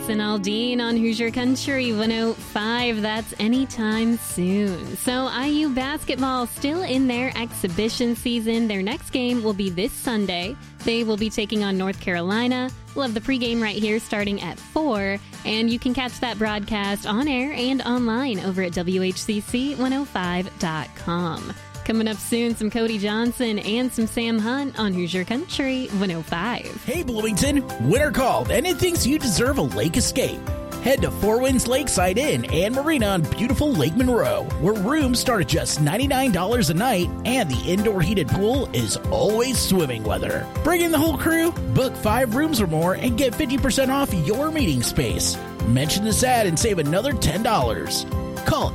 Jason Aldean on Hoosier Country 105. That's anytime soon. So IU basketball still in their exhibition season. Their next game will be this Sunday. They will be taking on North Carolina. We'll have the pregame right here starting at 4, and you can catch that broadcast on air and online over at WHCC105.com. Coming up soon, some Cody Johnson and some Sam Hunt on Hoosier Country 105. Hey, Bloomington, winter called, and it thinks you deserve a lake escape. Head to Four Winds Lakeside Inn and Marina on beautiful Lake Monroe, where rooms start at just $99 a night, and the indoor heated pool is always swimming weather. Bring in the whole crew, book 5 rooms or more, and get 50% off your meeting space. Mention this ad and save another $10. Call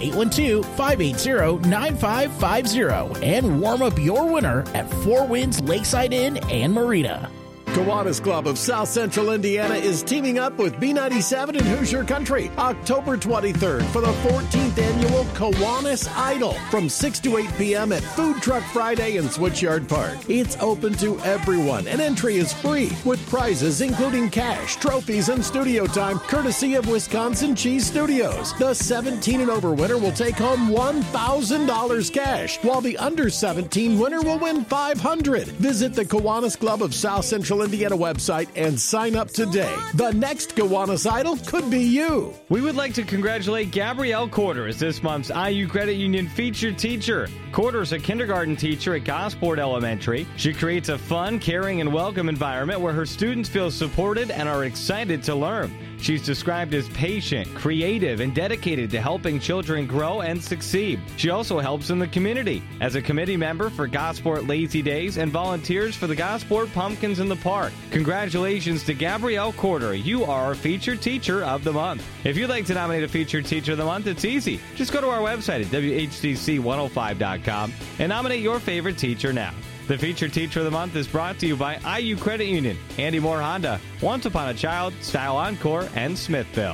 812-580-9550 and warm up your winter at Four Winds Lakeside Inn and Marina. Kiwanis Club of South Central Indiana is teaming up with B97 in Hoosier Country October 23rd for the 14th annual Kiwanis Idol from 6 to 8 p.m. at Food Truck Friday in Switchyard Park. It's open to everyone and entry is free with prizes including cash, trophies, and studio time courtesy of Wisconsin Cheese Studios. The 17 and over winner will take home $1,000 cash, while the under 17 winner will win $500. Visit the Kiwanis Club of South Central Indiana website and sign up today. The next Kiwanis Idol could be you. We would like to congratulate Gabrielle Corder as this month's IU Credit Union featured teacher. Corder is a kindergarten teacher at Gosport Elementary. She creates a fun, caring, and welcome environment where her students feel supported and are excited to learn. She's described as patient, creative, and dedicated to helping children grow and succeed. She also helps in the community as a committee member for Gosport Lazy Days and volunteers for the Gosport Pumpkins in the Park. Congratulations to Gabrielle Corder. You are our featured teacher of the month. If you'd like to nominate a featured teacher of the month, it's easy. Just go to our website at WHCC105.com and nominate your favorite teacher now. The featured teacher of the month is brought to you by IU Credit Union, Andy Moore Honda, Once Upon a Child, Style Encore, and Smithville.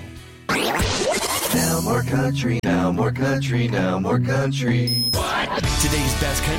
Now more country, now more country, now more country. Today's best country